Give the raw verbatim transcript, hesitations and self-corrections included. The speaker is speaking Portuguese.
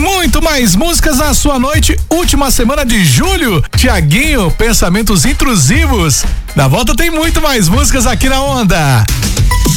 muito mais músicas na sua noite, última semana de julho. Tiaguinho, pensamentos intrusivos. Na volta tem muito mais músicas aqui na Onda.